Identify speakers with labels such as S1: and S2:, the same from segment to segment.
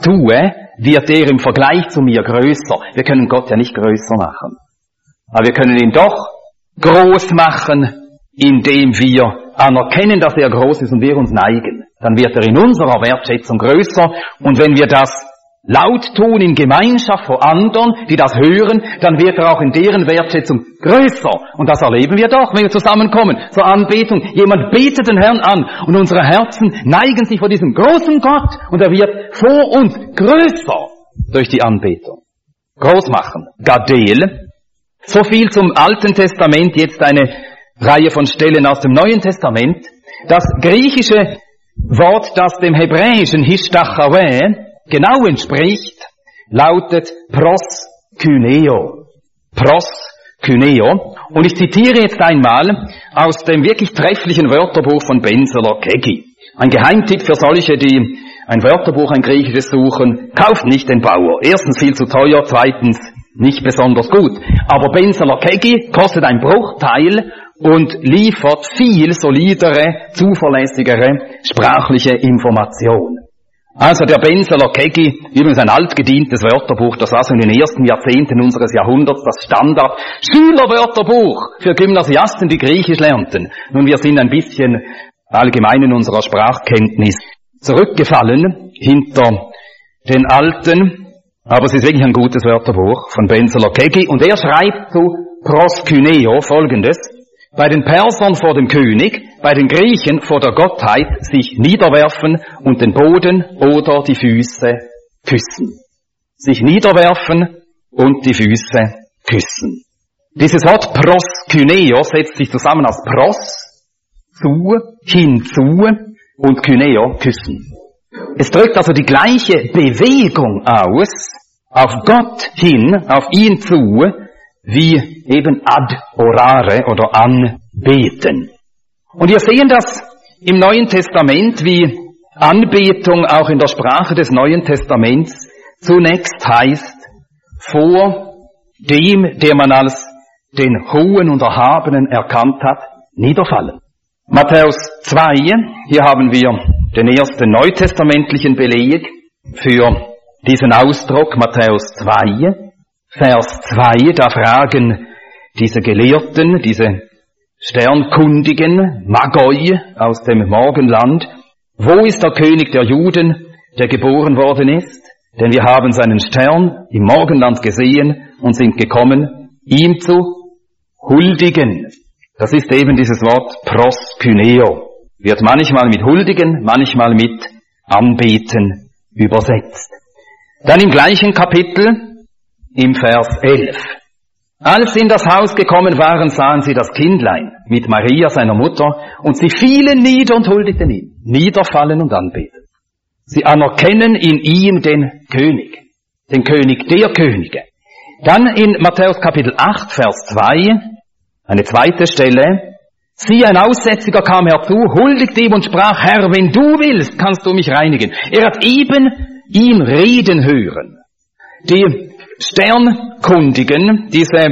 S1: tue, wird er im Vergleich zu mir größer. Wir können Gott ja nicht größer machen. Aber wir können ihn doch groß machen, indem wir anerkennen, dass er groß ist und wir uns neigen. Dann wird er in unserer Wertschätzung größer. Und wenn wir das laut tun in Gemeinschaft vor anderen, die das hören, dann wird er auch in deren Wertschätzung größer. Und das erleben wir doch, wenn wir zusammenkommen zur Anbetung. Jemand betet den Herrn an und unsere Herzen neigen sich vor diesem großen Gott und er wird vor uns größer durch die Anbetung. Groß machen. Gadel. So viel zum Alten Testament, jetzt eine Reihe von Stellen aus dem Neuen Testament. Das griechische Wort, das dem hebräischen Hishtachaweh genau entspricht, lautet proskyneo. Proskyneo. Und ich zitiere jetzt einmal aus dem wirklich trefflichen Wörterbuch von Benzeler Kegi. Ein Geheimtipp für solche, die ein Wörterbuch, ein griechisches suchen: kauft nicht den Bauer. Erstens viel zu teuer, zweitens nicht besonders gut. Aber Benzeler Kegi kostet ein Bruchteil und liefert viel solidere, zuverlässigere sprachliche Information. Also der Benzeler Kegi, übrigens ein altgedientes Wörterbuch, das war so in den ersten Jahrzehnten unseres Jahrhunderts das Standard-Schülerwörterbuch für Gymnasiasten, die Griechisch lernten. Nun, wir sind ein bisschen allgemein in unserer Sprachkenntnis zurückgefallen hinter den Alten, aber es ist wirklich ein gutes Wörterbuch von Benzeler Kegi und er schreibt zu proskyneo Folgendes: Bei den Persern vor dem König, bei den Griechen vor der Gottheit sich niederwerfen und den Boden oder die Füße küssen. Sich niederwerfen und die Füße küssen. Dieses Wort proskyneo setzt sich zusammen aus pros, zu, hinzu, und kyneo, küssen. Es drückt also die gleiche Bewegung aus, auf Gott hin, auf ihn zu, wie eben adorare oder anbeten. Und wir sehen das im Neuen Testament, wie Anbetung auch in der Sprache des Neuen Testaments zunächst heißt, vor dem, der man als den Hohen und Erhabenen erkannt hat, niederfallen. Matthäus 2, hier haben wir den ersten neutestamentlichen Beleg für diesen Ausdruck, Matthäus 2, Vers 2, da fragen diese Gelehrten, diese Sternkundigen, Magoi aus dem Morgenland, wo ist der König der Juden, der geboren worden ist? Denn wir haben seinen Stern im Morgenland gesehen und sind gekommen, ihm zu huldigen. Das ist eben dieses Wort proskyneo. Wird manchmal mit huldigen, manchmal mit anbeten übersetzt. Dann im gleichen Kapitel, im Vers 11. Als sie in das Haus gekommen waren, sahen sie das Kindlein mit Maria, seiner Mutter, und sie fielen nieder und huldigten ihm. Niederfallen und anbeten. Sie anerkennen in ihm den König der Könige. Dann in Matthäus Kapitel 8, Vers 2, eine zweite Stelle. Siehe, ein Aussätziger kam herzu, huldigte ihm und sprach, Herr, wenn du willst, kannst du mich reinigen. Er hat eben ihm reden hören. Die Sternkundigen, diese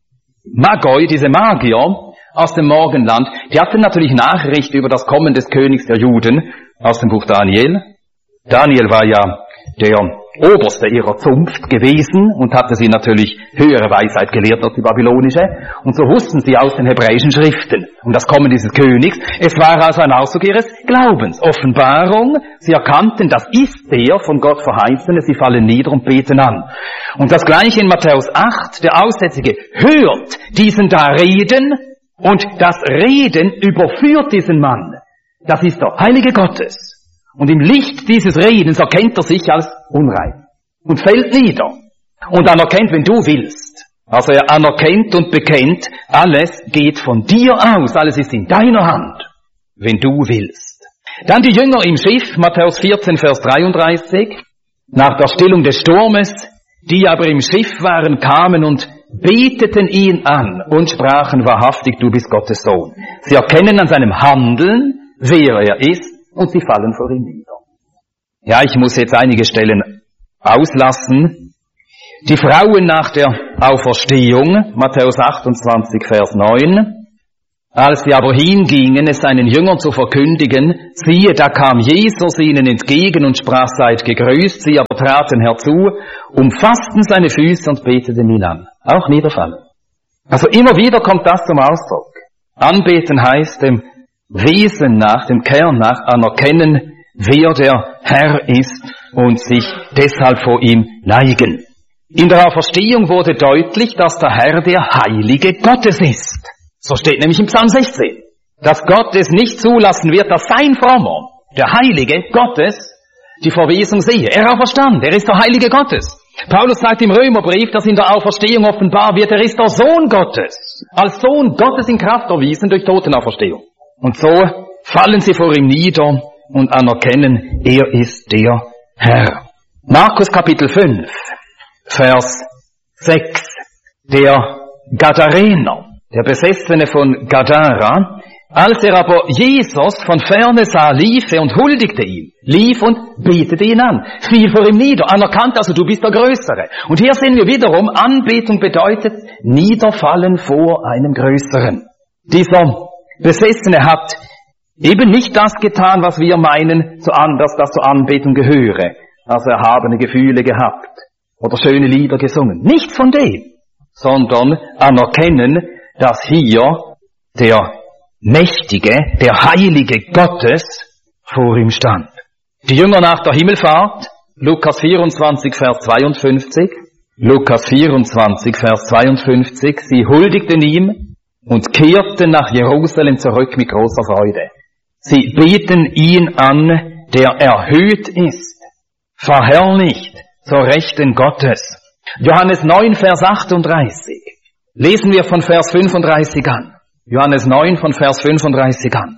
S1: Magoi, diese Magier aus dem Morgenland, die hatten natürlich Nachricht über das Kommen des Königs der Juden aus dem Buch Daniel. Daniel war ja der Oberste ihrer Zunft gewesen und hatte sie natürlich höhere Weisheit gelehrt als die babylonische. Und so wussten sie aus den hebräischen Schriften um das Kommen dieses Königs. Es war also ein Ausdruck ihres Glaubens. Offenbarung, sie erkannten, das ist der von Gott Verheißene, sie fallen nieder und beten an. Und das gleiche in Matthäus 8, der Aussätzige hört diesen da reden und das Reden überführt diesen Mann. Das ist der Heilige Gottes. Und im Licht dieses Redens erkennt er sich als unrein und fällt nieder und anerkennt, wenn du willst. Also er anerkennt und bekennt, alles geht von dir aus, alles ist in deiner Hand, wenn du willst. Dann die Jünger im Schiff, Matthäus 14, Vers 33, nach der Stillung des Sturmes, die aber im Schiff waren, kamen und beteten ihn an und sprachen, wahrhaftig, du bist Gottes Sohn. Sie erkennen an seinem Handeln, wer er ist, und sie fallen vor ihm nieder. Ja, ich muss jetzt einige Stellen auslassen. Die Frauen nach der Auferstehung, Matthäus 28, Vers 9. Als sie aber hingingen, es seinen Jüngern zu verkündigen, siehe, da kam Jesus ihnen entgegen und sprach, seid gegrüßt. Sie aber traten herzu, umfassten seine Füße und beteten ihn an. Auch niederfallen. Also immer wieder kommt das zum Ausdruck. Anbeten heißt dem Wesen nach, dem Kern nach, anerkennen, wer der Herr ist und sich deshalb vor ihm neigen. In der Auferstehung wurde deutlich, dass der Herr der Heilige Gottes ist. So steht nämlich im Psalm 16, dass Gott es nicht zulassen wird, dass sein Frommer, der Heilige Gottes, die Verwesung sehe. Er auferstand, er ist der Heilige Gottes. Paulus sagt im Römerbrief, dass in der Auferstehung offenbar wird, er ist der Sohn Gottes, als Sohn Gottes in Kraft erwiesen durch Totenauferstehung. Und so fallen sie vor ihm nieder und anerkennen, er ist der Herr. Markus Kapitel 5, Vers 6, der Gadarener, der Besessene von Gadara, als er aber Jesus von ferne sah, lief er und huldigte ihm, lief und betete ihn an, fiel vor ihm nieder, anerkannt also, du bist der Größere. Und hier sehen wir wiederum, Anbetung bedeutet niederfallen vor einem Größeren. Dieser Besessene hat eben nicht das getan, was wir meinen, dass das zur Anbetung gehöre, also erhabene Gefühle gehabt oder schöne Lieder gesungen. Nichts von dem, sondern anerkennen, dass hier der Mächtige, der Heilige Gottes vor ihm stand. Die Jünger nach der Himmelfahrt, Lukas 24, Vers 52, Lukas 24, Vers 52, sie huldigten ihm und kehrten nach Jerusalem zurück mit großer Freude. Sie beten ihn an, der erhöht ist, verherrlicht zur Rechten Gottes. Johannes 9, Vers 38. Lesen wir von Vers 35 an. Johannes 9 von Vers 35 an.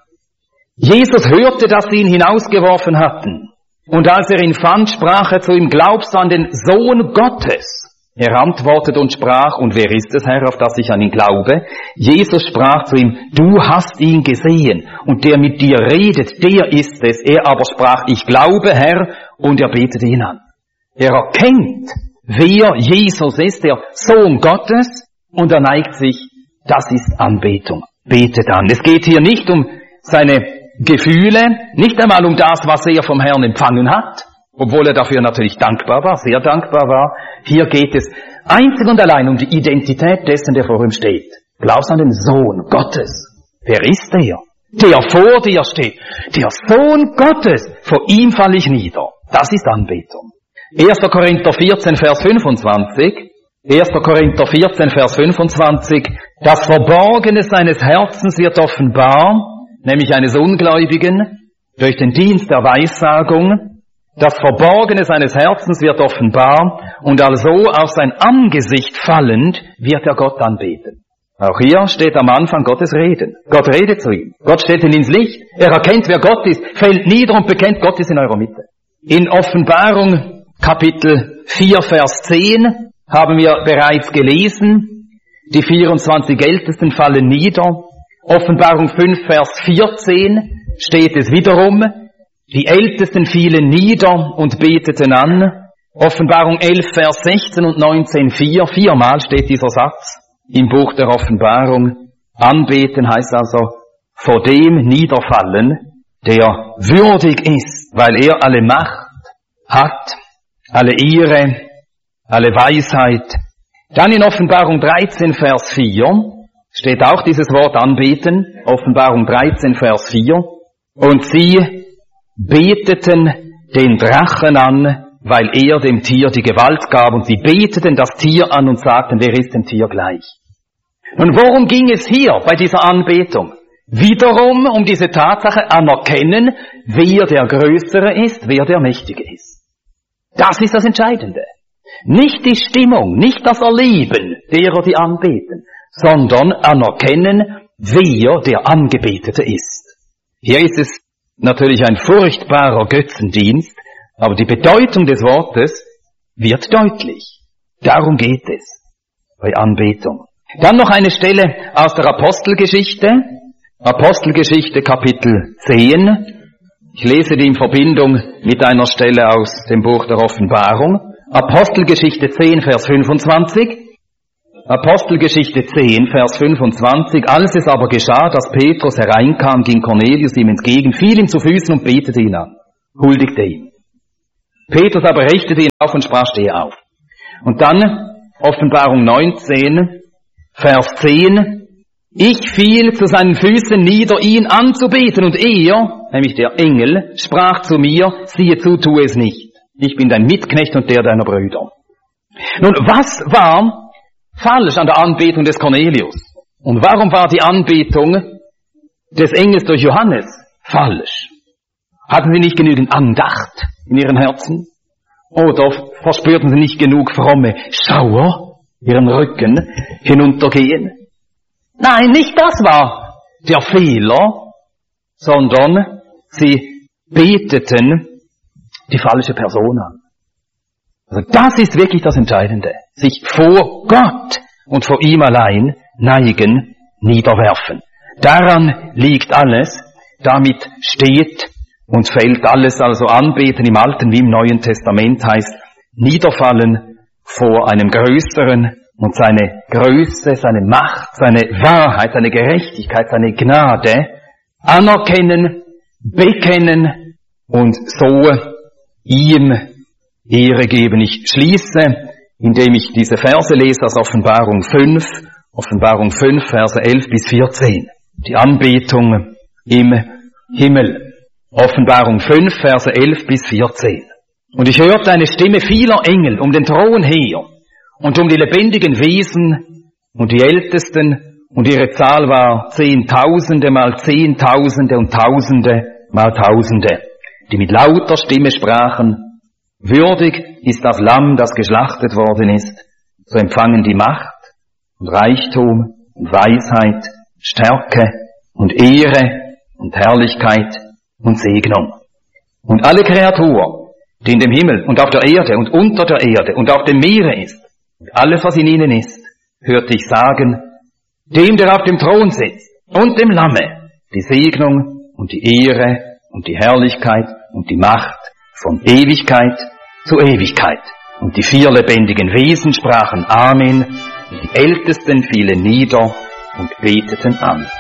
S1: Jesus hörte, dass sie ihn hinausgeworfen hatten. Und als er ihn fand, sprach er zu ihm, glaubst du an den Sohn Gottes? Er antwortete und sprach, und wer ist es, Herr, auf das ich an ihn glaube? Jesus sprach zu ihm, du hast ihn gesehen, und der mit dir redet, der ist es. Er aber sprach, ich glaube, Herr, und er betete ihn an. Er erkennt, wer Jesus ist, der Sohn Gottes, und er neigt sich, das ist Anbetung. Betet an. Es geht hier nicht um seine Gefühle, nicht einmal um das, was er vom Herrn empfangen hat, obwohl er dafür natürlich dankbar war, sehr dankbar war. Hier geht es einzig und allein um die Identität dessen, der vor ihm steht. Glaubst an den Sohn Gottes. Wer ist der? Der vor dir steht. Der Sohn Gottes. Vor ihm falle ich nieder. Das ist Anbetung. 1. Korinther 14, Vers 25. 1. Korinther 14, Vers 25, das Verborgene seines Herzens wird offenbar, nämlich eines Ungläubigen, durch den Dienst der Weissagung. Das Verborgene seines Herzens wird offenbar, und also auf sein Angesicht fallend wird er Gott anbeten. Auch hier steht am Anfang Gottes Reden. Gott redet zu ihm. Gott stellt ihn ins Licht. Er erkennt, wer Gott ist, fällt nieder und bekennt, Gott ist in eurer Mitte. In Offenbarung Kapitel 4, Vers 10 haben wir bereits gelesen, die 24 Ältesten fallen nieder. Offenbarung 5, Vers 14 steht es wiederum, die Ältesten fielen nieder und beteten an. Offenbarung 11, Vers 16 und 19, 4, viermal steht dieser Satz im Buch der Offenbarung. Anbeten heißt also vor dem niederfallen, der würdig ist, weil er alle Macht hat, alle Ehre, alle Weisheit. Dann in Offenbarung 13, Vers 4 steht auch dieses Wort anbeten. Offenbarung 13, Vers 4. Und sie beteten den Drachen an, weil er dem Tier die Gewalt gab. Und sie beteten das Tier an und sagten, wer ist dem Tier gleich? Und worum ging es hier bei dieser Anbetung? Wiederum um diese Tatsache anerkennen, wer der Größere ist, wer der Mächtige ist. Das ist das Entscheidende. Nicht die Stimmung, nicht das Erleben derer, die anbeten, sondern anerkennen, wer der Angebetete ist. Hier ist es natürlich ein furchtbarer Götzendienst, aber die Bedeutung des Wortes wird deutlich. Darum geht es bei Anbetung. Dann noch eine Stelle aus der Apostelgeschichte, Apostelgeschichte Kapitel 10. Ich lese die in Verbindung mit einer Stelle aus dem Buch der Offenbarung. Apostelgeschichte 10, Vers 25. Apostelgeschichte 10, Vers 25. Als es aber geschah, dass Petrus hereinkam, ging Cornelius ihm entgegen, fiel ihm zu Füßen und betete ihn an, huldigte ihm. Petrus aber richtete ihn auf und sprach, stehe auf. Und dann Offenbarung 19, Vers 10. Ich fiel zu seinen Füßen nieder, ihn anzubeten, und er, nämlich der Engel, sprach zu mir, siehe zu, tue es nicht. Ich bin dein Mitknecht und der deiner Brüder. Nun, was war falsch an der Anbetung des Cornelius? Und warum war die Anbetung des Engels durch Johannes falsch? Hatten sie nicht genügend Andacht in ihren Herzen? Oder verspürten sie nicht genug fromme Schauer ihren Rücken hinuntergehen? Nein, nicht das war der Fehler, sondern sie beteten die falsche Person an. Also das ist wirklich das Entscheidende. Sich vor Gott und vor ihm allein neigen, niederwerfen. Daran liegt alles. Damit steht und fällt alles. Also anbeten im Alten wie im Neuen Testament heißt niederfallen vor einem Größeren und seine Größe, seine Macht, seine Wahrheit, seine Gerechtigkeit, seine Gnade anerkennen, bekennen und so ihm Ehre geben. Ich schließe, indem ich diese Verse lese aus Offenbarung 5, Verse 11 bis 14. Die Anbetung im Himmel. Offenbarung 5, Verse 11 bis 14. Und ich hörte eine Stimme vieler Engel um den Thron her und um die lebendigen Wesen und die Ältesten, und ihre Zahl war Zehntausende mal Zehntausende und Tausende mal Tausende, die mit lauter Stimme sprachen, würdig ist das Lamm, das geschlachtet worden ist, zu empfangen die Macht und Reichtum und Weisheit, Stärke und Ehre und Herrlichkeit und Segnung. Und alle Kreatur, die in dem Himmel und auf der Erde und unter der Erde und auf dem Meere ist, und alles, was in ihnen ist, hörte ich sagen, dem, der auf dem Thron sitzt, und dem Lamme, die Segnung und die Ehre und die Herrlichkeit und die Macht von Ewigkeit zu Ewigkeit. Und die vier lebendigen Wesen sprachen Amen, und die Ältesten fielen nieder und beteten an.